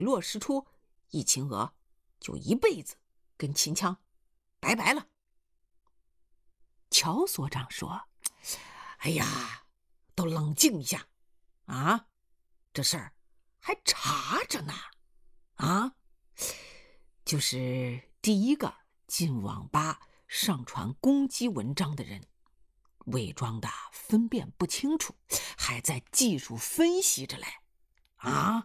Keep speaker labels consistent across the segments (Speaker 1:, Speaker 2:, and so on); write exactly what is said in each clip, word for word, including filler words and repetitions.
Speaker 1: 落实出，易秦娥就一辈子跟秦腔拜拜了。乔所长说：“哎呀，都冷静一下啊，这事儿还查着呢啊。就是第一个进网吧上传攻击文章的人，伪装的分辨不清楚，还在技术分析着嘞啊。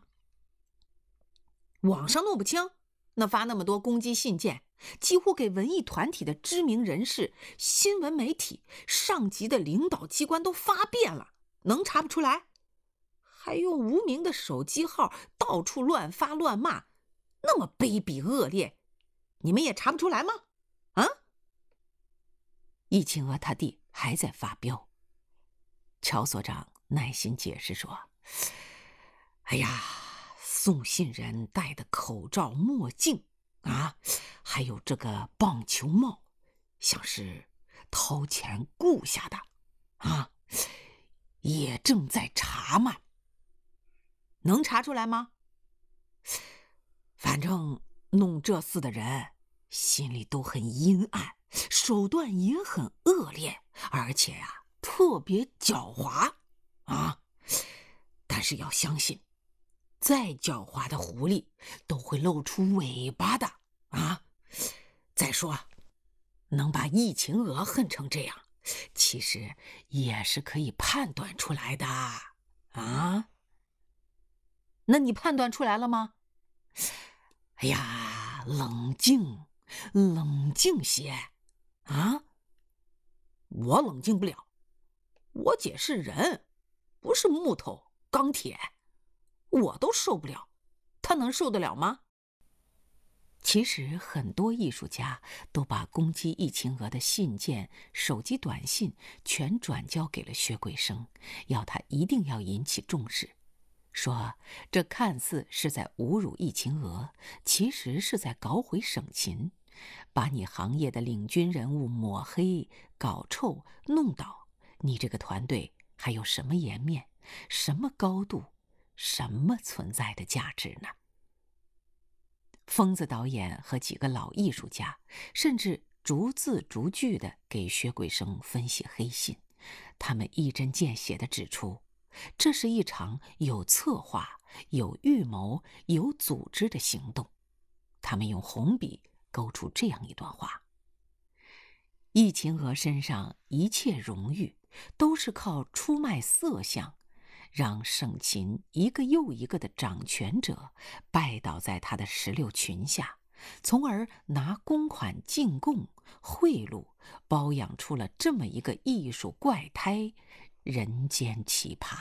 Speaker 1: 网上弄不清，那发那么多攻击信件，几乎给文艺团体的知名人士、新闻媒体、上级的领导机关都发遍了，能查不出来？还用无名的手机号到处乱发乱骂，那么卑鄙恶劣，你们也查不出来吗？啊？易秦娥他弟还在发飙。乔所长耐心解释说：“哎呀，送信人戴的口罩、墨镜啊，还有这个棒球帽，像是掏钱雇下的啊，也正在查嘛。能查出来吗？反正弄这事的人心里都很阴暗，手段也很恶劣，而且呀、啊，特别狡猾啊。但是要相信，再狡猾的狐狸都会露出尾巴的啊。再说，能把易秦娥恨成这样，其实也是可以判断出来的啊。那你判断出来了吗？哎呀，冷静，冷静些啊！我冷静不了，我姐是人，不是木头、钢铁，我都受不了，她能受得了吗？其实很多艺术家都把攻击易秦娥的信件、手机短信全转交给了薛桂生，要他一定要引起重视。说这看似是在侮辱易秦娥，其实是在搞毁省琴，把你行业的领军人物抹黑、搞臭、弄倒，你这个团队还有什么颜面、什么高度、什么存在的价值呢？疯子导演和几个老艺术家甚至逐字逐句地给薛桂生分析黑信，他们一针见血地指出，这是一场有策划、有预谋、有组织的行动。他们用红笔勾出这样一段话：易秦娥身上一切荣誉都是靠出卖色相，让省琴一个又一个的掌权者拜倒在他的石榴裙下，从而拿公款进贡、贿赂，包养出了这么一个艺术怪胎，人间奇葩。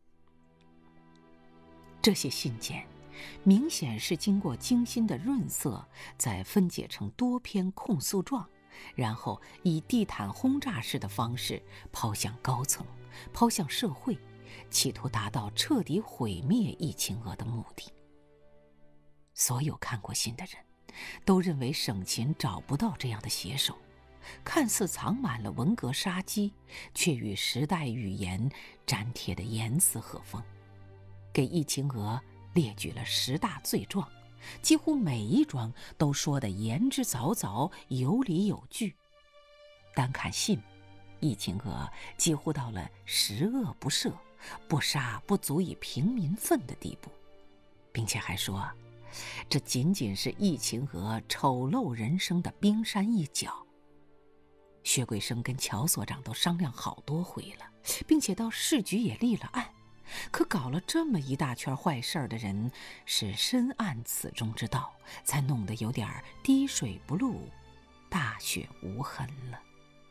Speaker 1: 这些信件明显是经过精心的润色，再分解成多篇控诉状，然后以地毯轰炸式的方式抛向高层，抛向社会，企图达到彻底毁灭易秦娥的目的。所有看过信的人都认为省琴找不到这样的写手，看似藏满了文革杀机，却与时代语言粘贴得严丝合缝，给易秦娥列举了十大罪状，几乎每一桩都说得言之凿凿，有理有据。单看信，易秦娥几乎到了十恶不赦、不杀不足以平民愤的地步，并且还说，这仅仅是易秦娥丑陋人生的冰山一角。薛桂生跟乔所长都商量好多回了，并且到市局也立了案，可搞了这么一大圈坏事的人是深谙此中之道，才弄得有点滴水不漏、大雪无痕了。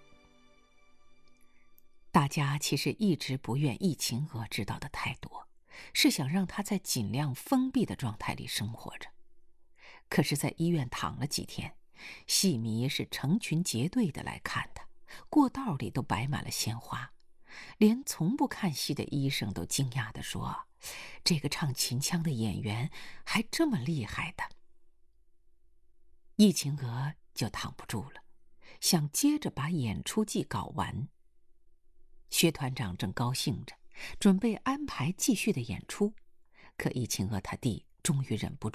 Speaker 1: 大家其实一直不愿易秦娥知道的太多，是想让她在尽量封闭的状态里生活着。可是在医院躺了几天，戏迷是成群结队的来看她，过道里都摆满了鲜花，连从不看戏的医生都惊讶地说，这个唱秦腔的演员还这么厉害的。易秦娥就躺不住了，想接着把演出季搞完。薛团长正高兴着，准备安排继续的演出，可易秦娥他弟终于忍不住